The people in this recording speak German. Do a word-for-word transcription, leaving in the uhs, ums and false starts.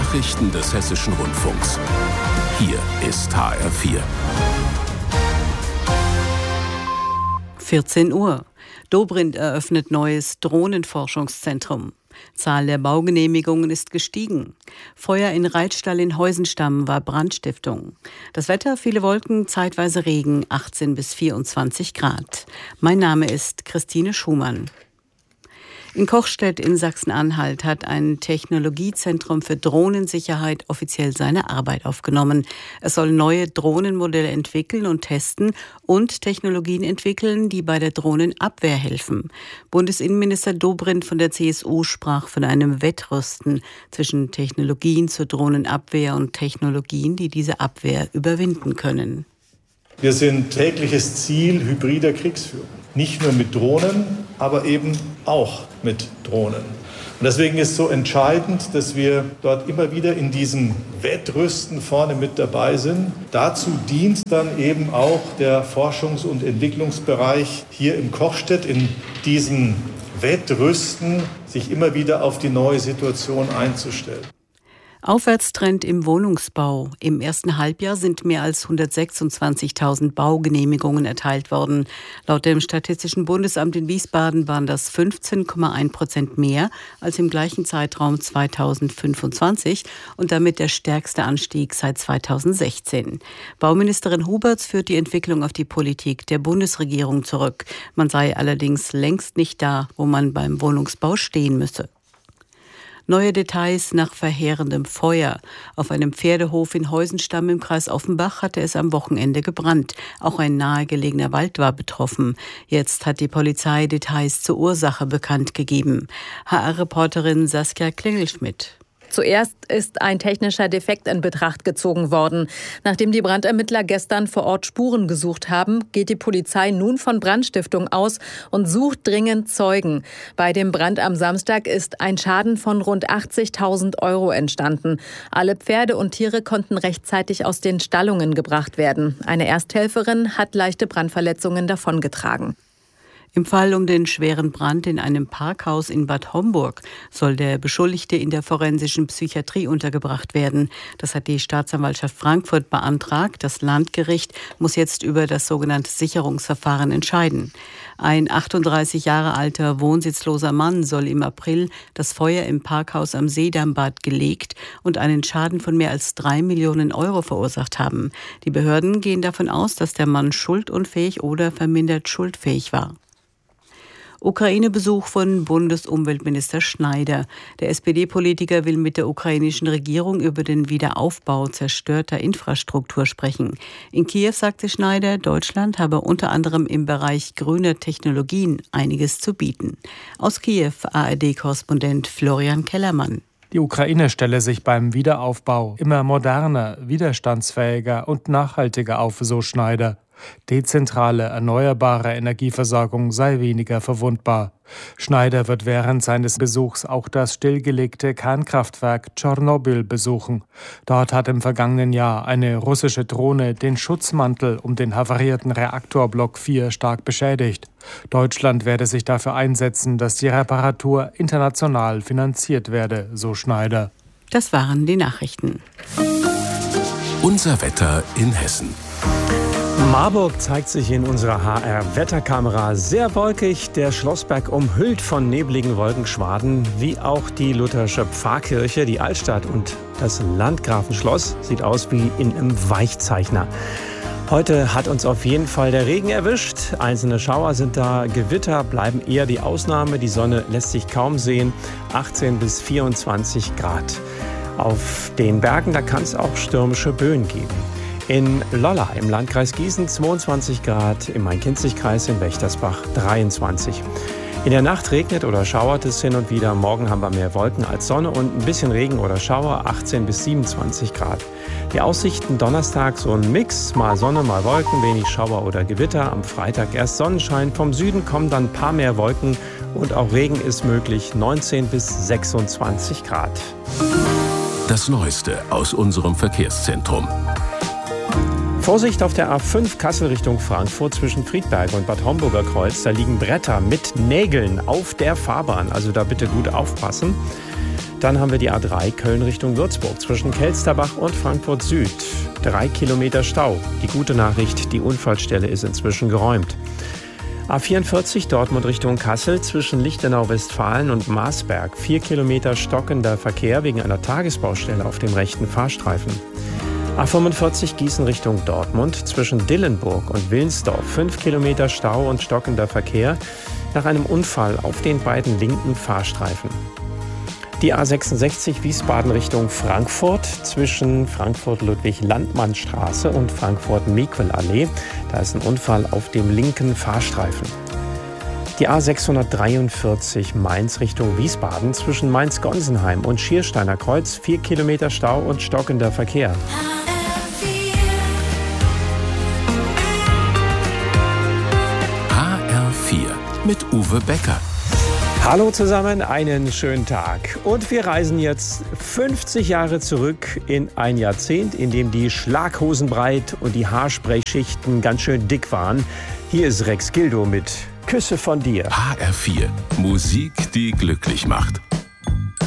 Nachrichten des Hessischen Rundfunks. Hier ist H R vier. vierzehn Uhr. Dobrindt eröffnet neues Drohnenforschungszentrum. Zahl der Baugenehmigungen ist gestiegen. Feuer in Reitstall in Heusenstamm war Brandstiftung. Das Wetter, viele Wolken, zeitweise Regen, achtzehn bis vierundzwanzig Grad. Mein Name ist Christine Schumann. In Kochstedt in Sachsen-Anhalt hat ein Technologiezentrum für Drohnensicherheit offiziell seine Arbeit aufgenommen. Es soll neue Drohnenmodelle entwickeln und testen und Technologien entwickeln, die bei der Drohnenabwehr helfen. Bundesinnenminister Dobrindt von der C S U sprach von einem Wettrüsten zwischen Technologien zur Drohnenabwehr und Technologien, die diese Abwehr überwinden können. Wir sind tägliches Ziel hybrider Kriegsführung. Nicht nur mit Drohnen, aber eben auch mit Drohnen. Und deswegen ist es so entscheidend, dass wir dort immer wieder in diesem Wettrüsten vorne mit dabei sind. Dazu dient dann eben auch der Forschungs- und Entwicklungsbereich hier im Kochstedt, in diesem Wettrüsten, sich immer wieder auf die neue Situation einzustellen. Aufwärtstrend im Wohnungsbau. Im ersten Halbjahr sind mehr als hundertsechsundzwanzigtausend Baugenehmigungen erteilt worden. Laut dem Statistischen Bundesamt in Wiesbaden waren das fünfzehn Komma eins Prozent mehr als im gleichen Zeitraum zweitausendfünfundzwanzig und damit der stärkste Anstieg seit zweitausendsechzehn. Bauministerin Huberts führt die Entwicklung auf die Politik der Bundesregierung zurück. Man sei allerdings längst nicht da, wo man beim Wohnungsbau stehen müsse. Neue Details nach verheerendem Feuer. Auf einem Pferdehof in Heusenstamm im Kreis Offenbach hatte es am Wochenende gebrannt. Auch ein nahegelegener Wald war betroffen. Jetzt hat die Polizei Details zur Ursache bekannt gegeben. H R-Reporterin Saskia Klingelschmidt. Zuerst ist ein technischer Defekt in Betracht gezogen worden. Nachdem die Brandermittler gestern vor Ort Spuren gesucht haben, geht die Polizei nun von Brandstiftung aus und sucht dringend Zeugen. Bei dem Brand am Samstag ist ein Schaden von rund achtzigtausend Euro entstanden. Alle Pferde und Tiere konnten rechtzeitig aus den Stallungen gebracht werden. Eine Ersthelferin hat leichte Brandverletzungen davongetragen. Im Fall um den schweren Brand in einem Parkhaus in Bad Homburg soll der Beschuldigte in der forensischen Psychiatrie untergebracht werden. Das hat die Staatsanwaltschaft Frankfurt beantragt. Das Landgericht muss jetzt über das sogenannte Sicherungsverfahren entscheiden. Ein achtunddreißig Jahre alter wohnsitzloser Mann soll im April das Feuer im Parkhaus am Seedammbad gelegt und einen Schaden von mehr als drei Millionen Euro verursacht haben. Die Behörden gehen davon aus, dass der Mann schuldunfähig oder vermindert schuldfähig war. Ukraine-Besuch von Bundesumweltminister Schneider. Der S P D-Politiker will mit der ukrainischen Regierung über den Wiederaufbau zerstörter Infrastruktur sprechen. In Kiew sagte Schneider, Deutschland habe unter anderem im Bereich grüner Technologien einiges zu bieten. Aus Kiew A R D-Korrespondent Florian Kellermann. Die Ukraine stelle sich beim Wiederaufbau immer moderner, widerstandsfähiger und nachhaltiger auf, so Schneider. Dezentrale, erneuerbare Energieversorgung sei weniger verwundbar. Schneider wird während seines Besuchs auch das stillgelegte Kernkraftwerk Tschernobyl besuchen. Dort hat im vergangenen Jahr eine russische Drohne den Schutzmantel um den havarierten Reaktorblock vier stark beschädigt. Deutschland werde sich dafür einsetzen, dass die Reparatur international finanziert werde, so Schneider. Das waren die Nachrichten. Unser Wetter in Hessen. Marburg zeigt sich in unserer H R-Wetterkamera sehr wolkig. Der Schlossberg umhüllt von nebligen Wolkenschwaden, wie auch die luthersche Pfarrkirche, die Altstadt und das Landgrafenschloss. Sieht aus wie in einem Weichzeichner. Heute hat uns auf jeden Fall der Regen erwischt. Einzelne Schauer sind da, Gewitter bleiben eher die Ausnahme. Die Sonne lässt sich kaum sehen. achtzehn bis vierundzwanzig Grad. Auf den Bergen, da kann es auch stürmische Böen geben. In Lolla im Landkreis Gießen zweiundzwanzig Grad, im Main-Kinzig-Kreis in Wächtersbach dreiundzwanzig. In der Nacht regnet oder schauert es hin und wieder. Morgen haben wir mehr Wolken als Sonne und ein bisschen Regen oder Schauer, achtzehn bis siebenundzwanzig Grad. Die Aussichten Donnerstag so ein Mix, mal Sonne, mal Wolken, wenig Schauer oder Gewitter. Am Freitag erst Sonnenschein, vom Süden kommen dann ein paar mehr Wolken und auch Regen ist möglich, neunzehn bis sechsundzwanzig Grad. Das Neueste aus unserem Verkehrszentrum. Vorsicht auf der A fünf Kassel Richtung Frankfurt zwischen Friedberg und Bad Homburger Kreuz. Da liegen Bretter mit Nägeln auf der Fahrbahn. Also da bitte gut aufpassen. Dann haben wir die A drei Köln Richtung Würzburg zwischen Kelsterbach und Frankfurt Süd. Drei Kilometer Stau. Die gute Nachricht, die Unfallstelle ist inzwischen geräumt. A vierundvierzig Dortmund Richtung Kassel zwischen Lichtenau-Westfalen und Marsberg. Vier Kilometer stockender Verkehr wegen einer Tagesbaustelle auf dem rechten Fahrstreifen. A fünfundvierzig Gießen Richtung Dortmund zwischen Dillenburg und Wilnsdorf. Fünf Kilometer Stau und stockender Verkehr nach einem Unfall auf den beiden linken Fahrstreifen. Die A sechsundsechzig Wiesbaden Richtung Frankfurt zwischen Frankfurt-Ludwig-Landmann-Straße und Frankfurt-Mequel-Allee. Da ist ein Unfall auf dem linken Fahrstreifen. Die A sechshundertdreiundvierzig Mainz Richtung Wiesbaden zwischen Mainz-Gonsenheim und Schiersteiner Kreuz. Vier Kilometer Stau und stockender Verkehr. H R vier mit Uwe Becker. Hallo zusammen, einen schönen Tag. Und wir reisen jetzt fünfzig Jahre zurück in ein Jahrzehnt, in dem die Schlaghosen breit und die Haarsprayschichten ganz schön dick waren. Hier ist Rex Gildo mit Küsse von dir. H R vier, Musik, die glücklich macht.